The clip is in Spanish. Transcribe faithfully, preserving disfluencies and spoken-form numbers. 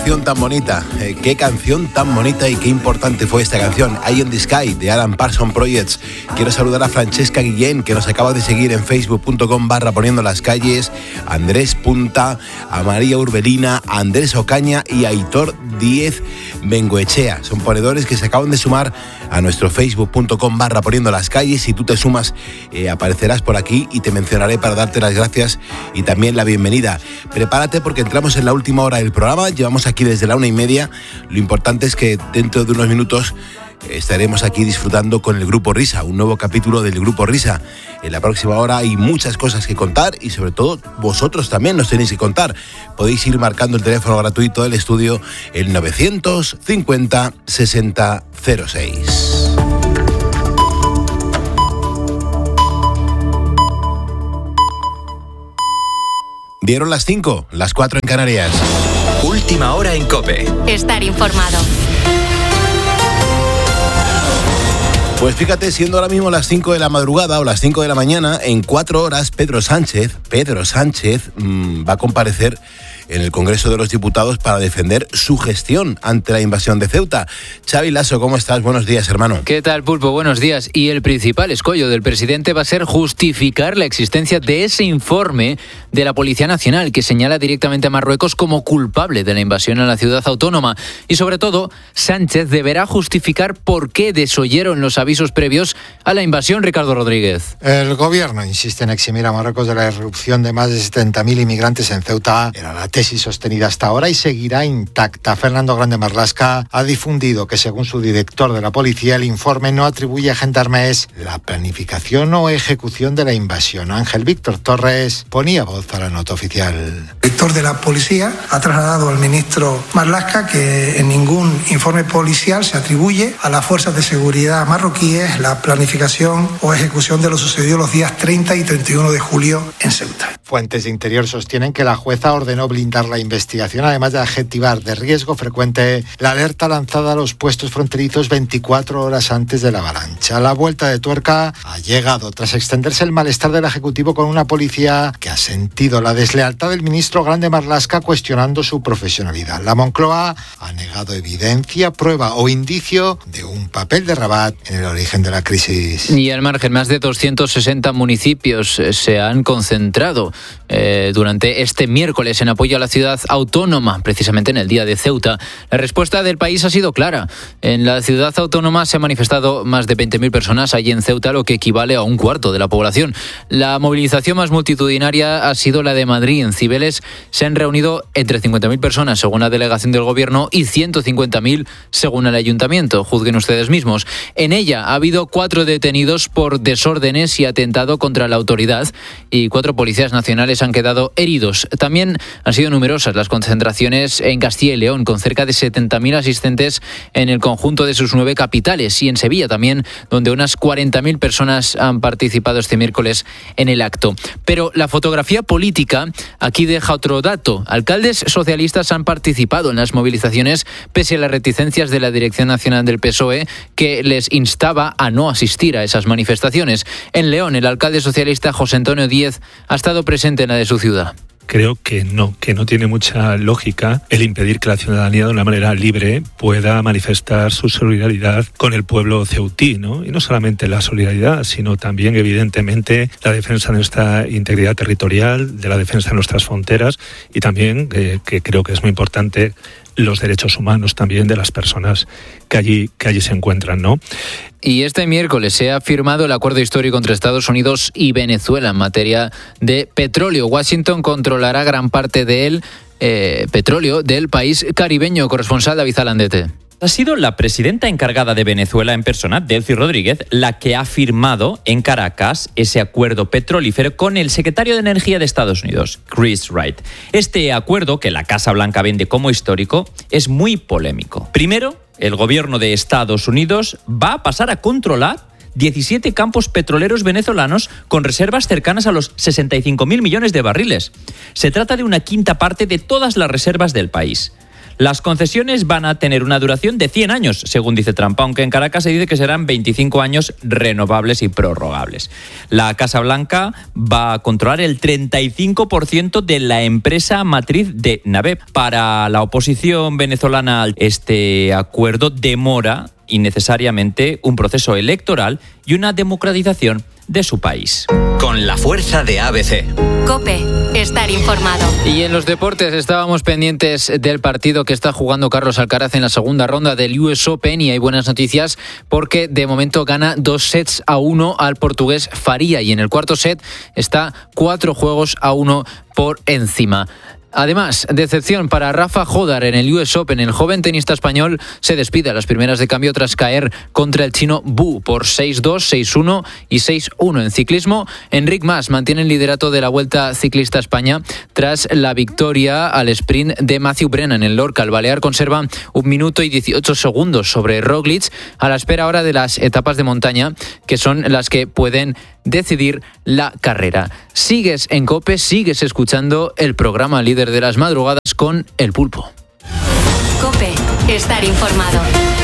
Canción tan bonita, eh, qué canción tan bonita y qué importante fue esta canción, Eye in the Sky, de Alan Parsons Projects. Quiero saludar a Francesca Guillén, que nos acaba de seguir en facebook punto com barra poniendo las calles, a Andrés Punta, a María Urbelina, a Andrés Ocaña y a Aitor Díez Bengoechea. Son ponedores que se acaban de sumar a nuestro facebook punto com barra poniendo las calles. Si tú te sumas, eh, aparecerás por aquí y te mencionaré para darte las gracias y también la bienvenida. Prepárate porque entramos en la última hora del programa, llevamos aquí desde la una y media. Lo importante es que dentro de unos minutos estaremos aquí disfrutando con el Grupo Risa, un nuevo capítulo del Grupo Risa. En la próxima hora hay muchas cosas que contar y sobre todo vosotros también nos tenéis que contar. Podéis ir marcando el teléfono gratuito del estudio, el novecientos cincuenta sesenta cero seis. Dieron las cinco, las cuatro en Canarias. Última hora en COPE. Estar informado. Pues fíjate, siendo ahora mismo las cinco de la madrugada o las cinco de la mañana, en cuatro horas Pedro Sánchez, Pedro Sánchez mmm, va a comparecer en el Congreso de los Diputados para defender su gestión ante la invasión de Ceuta. Xavi Lasso, ¿cómo estás? Buenos días, hermano. ¿Qué tal, Pulpo? Buenos días. Y el principal escollo del presidente va a ser justificar la existencia de ese informe de la Policía Nacional que señala directamente a Marruecos como culpable de la invasión a la ciudad autónoma. Y sobre todo, Sánchez deberá justificar por qué desoyeron los avisos previos a la invasión. Ricardo Rodríguez. El gobierno insiste en eximir a Marruecos de la irrupción de más de setenta mil inmigrantes en Ceuta. Era la tesis sostenida hasta ahora y seguirá intacta. Fernando Grande Marlaska ha difundido que, según su director de la policía, el informe no atribuye a gendarmes la planificación o ejecución de la invasión. Ángel Víctor Torres ponía voz a la nota oficial. El director de la policía ha trasladado al ministro Marlaska que en ningún informe policial se atribuye a las fuerzas de seguridad marroquíes la planificación o ejecución de lo sucedido los días treinta y treinta y uno de julio en Ceuta. Fuentes de Interior sostienen que la jueza ordenó blindar la investigación, además de adjetivar de riesgo frecuente la alerta lanzada a los puestos fronterizos veinticuatro horas antes de la avalancha. La vuelta de tuerca ha llegado tras extenderse el malestar del Ejecutivo con una policía que ha sentido la deslealtad del ministro Grande Marlaska cuestionando su profesionalidad. La Moncloa ha negado evidencia, prueba o indicio de un papel de Rabat en el origen de la crisis. Y al margen, más de doscientos sesenta municipios se han concentrado eh, durante este miércoles en apoyo a la ciudad autónoma, precisamente en el día de Ceuta. La respuesta del país ha sido clara. En la ciudad autónoma se han manifestado más de veinte mil personas allí en Ceuta, lo que equivale a un cuarto de la población. La movilización más multitudinaria ha sido la de Madrid. En Cibeles se han reunido entre cincuenta mil personas, según la delegación del gobierno, y ciento cincuenta mil, según el ayuntamiento. Juzguen ustedes mismos. En ella ha habido cuatro detenidos por desórdenes y atentado contra la autoridad, y cuatro policías nacionales han quedado heridos. También han sido numerosas las concentraciones en Castilla y León, con cerca de setenta mil asistentes en el conjunto de sus nueve capitales, y en Sevilla también, donde unas cuarenta mil personas han participado este miércoles en el acto. Pero la fotografía política aquí deja otro dato. Alcaldes socialistas han participado en las movilizaciones pese a las reticencias de la Dirección Nacional del P S O E, que les instaba a no asistir a esas manifestaciones. En León, el alcalde socialista José Antonio Díez ha estado presente en la de su ciudad. Creo que no, que no tiene mucha lógica el impedir que la ciudadanía de una manera libre pueda manifestar su solidaridad con el pueblo ceutí, ¿no? Y no solamente la solidaridad, sino también, evidentemente, la defensa de nuestra integridad territorial, de la defensa de nuestras fronteras y también, eh, que creo que es muy importante, los derechos humanos también de las personas que allí, que allí se encuentran, ¿no? Y este miércoles se ha firmado el acuerdo histórico entre Estados Unidos y Venezuela en materia de petróleo. Washington controlará gran parte del eh, petróleo del país caribeño. Corresponsal David Alandete. Ha sido la presidenta encargada de Venezuela en persona, Delcy Rodríguez, la que ha firmado en Caracas ese acuerdo petrolífero con el secretario de Energía de Estados Unidos, Chris Wright. Este acuerdo, que la Casa Blanca vende como histórico, es muy polémico. Primero, el gobierno de Estados Unidos va a pasar a controlar diecisiete campos petroleros venezolanos con reservas cercanas a los sesenta y cinco mil millones de barriles. Se trata de una quinta parte de todas las reservas del país. Las concesiones van a tener una duración de cien años, según dice Trump, aunque en Caracas se dice que serán veinticinco años renovables y prorrogables. La Casa Blanca va a controlar el treinta y cinco por ciento de la empresa matriz de Navep. Para la oposición venezolana, este acuerdo demora innecesariamente un proceso electoral y una democratización de su país. Con la fuerza de A B C. COPE, estar informado. Y en los deportes estábamos pendientes del partido que está jugando Carlos Alcaraz en la segunda ronda del U S Open, y hay buenas noticias porque de momento gana dos sets a uno al portugués Faria, y en el cuarto set está cuatro juegos a uno por encima. Además, decepción para Rafa Jodar en el U S Open. El joven tenista español se despide a las primeras de cambio tras caer contra el chino Bu por seis dos, seis uno y seis uno. En ciclismo, Enric Mas mantiene el liderato de la Vuelta Ciclista a España tras la victoria al sprint de Matthew Brennan en Lorca. El balear conserva un minuto y dieciocho segundos sobre Roglic, a la espera ahora de las etapas de montaña, que son las que pueden decidir la carrera. Sigues en COPE, sigues escuchando el programa líder de las madrugadas con El Pulpo. COPE, estar informado.